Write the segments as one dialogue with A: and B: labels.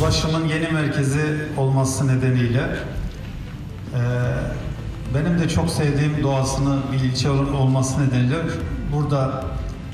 A: Ulaşımın yeni merkezi olması nedeniyle benim de çok sevdiğim doğasını bir ilçe olması nedeniyle burada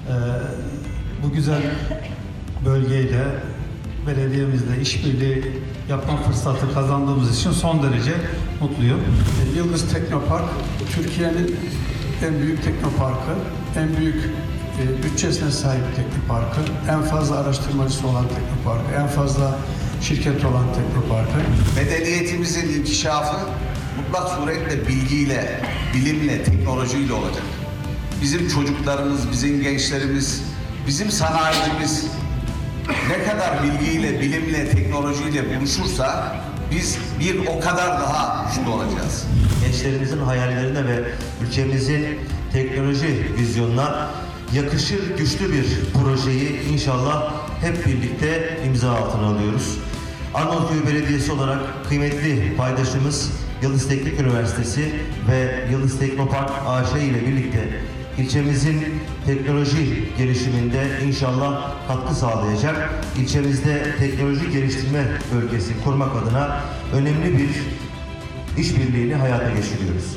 A: bu güzel bölgeyle belediyemizle işbirliği yapma fırsatı kazandığımız için son derece mutluyum.
B: Yıldız Teknopark, Türkiye'nin en büyük teknoparkı, en büyük bütçesine sahip teknoparkı, en fazla araştırmacısı olan teknoparkı, en fazla şirket olan teknoparkı.
C: Medeniyetimizin inkişafı mutlak suretle bilgiyle, bilimle, teknolojiyle olacak. Bizim çocuklarımız, bizim gençlerimiz, bizim sanayicimiz ne kadar bilgiyle, bilimle, teknolojiyle buluşursa biz bir o kadar daha güçlü olacağız.
D: Gençlerimizin hayallerine ve ülkemizin teknoloji vizyonuna yakışır güçlü bir projeyi inşallah hep birlikte imza altına alıyoruz. Arnavutköy Belediyesi olarak kıymetli paydaşımız Yıldız Teknik Üniversitesi ve Yıldız Teknopark AŞ ile birlikte ilçemizin teknoloji gelişiminde inşallah katkı sağlayacak, ilçemizde teknoloji geliştirme bölgesi kurmak adına önemli bir işbirliğini hayata geçiriyoruz.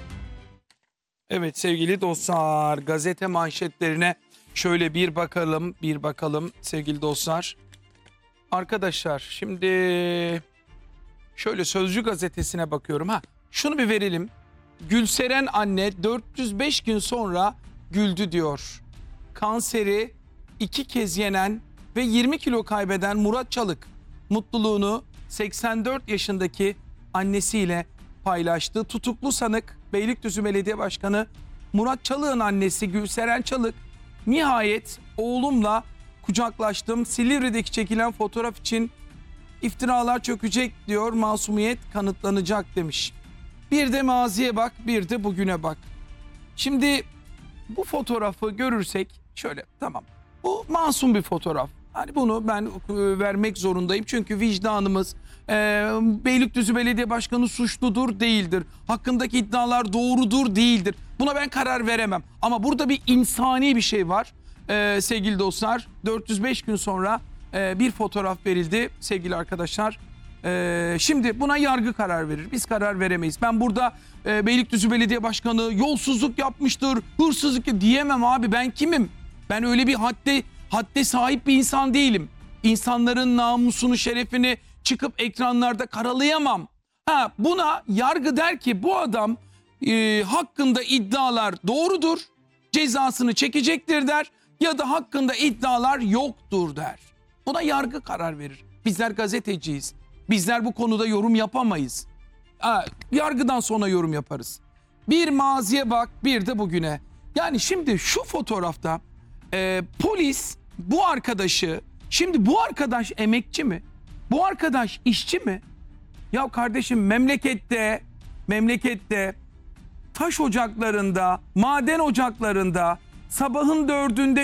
E: Evet sevgili dostlar, gazete manşetlerine şöyle bir bakalım sevgili dostlar. Arkadaşlar şimdi şöyle Sözcü gazetesine bakıyorum. Şunu bir verelim. Gülseren anne 405 gün sonra güldü diyor. Kanseri 2 kez yenen ve 20 kilo kaybeden Murat Çalık mutluluğunu 84 yaşındaki annesiyle paylaştı. Tutuklu sanık Beylikdüzü Belediye Başkanı Murat Çalık'ın annesi Gülseren Çalık, nihayet oğlumla kucaklaştım. Silivri'deki çekilen fotoğraf için iftiralar çökecek diyor, masumiyet kanıtlanacak demiş. Bir de maziye bak, bir de bugüne bak. Şimdi bu fotoğrafı görürsek şöyle, tamam, bu masum bir fotoğraf. Hani bunu ben vermek zorundayım çünkü vicdanımız, Beylikdüzü Belediye Başkanı suçludur değildir, hakkındaki iddialar doğrudur değildir, buna ben karar veremem. Ama burada bir insani bir şey var sevgili dostlar. 405 gün sonra bir fotoğraf verildi sevgili arkadaşlar. Şimdi buna yargı karar verir. Biz karar veremeyiz. Ben burada Beylikdüzü Belediye Başkanı yolsuzluk yapmıştır, hırsızlık diyemem abi. Ben kimim? Ben öyle bir hadde sahip bir insan değilim. İnsanların namusunu, şerefini çıkıp ekranlarda karalayamam. Buna yargı der ki bu adam hakkında iddialar doğrudur, cezasını çekecektir der, ya da hakkında iddialar yoktur der. Buna yargı karar verir. Bizler gazeteciyiz. Bizler bu konuda yorum yapamayız. Yargıdan sonra yorum yaparız. Bir maziye bak, bir de bugüne. Yani şimdi şu fotoğrafta polis bu arkadaşı, şimdi bu arkadaş emekçi mi? Bu arkadaş işçi mi? Ya kardeşim, memlekette taş ocaklarında, maden ocaklarında sabahın 4'ünde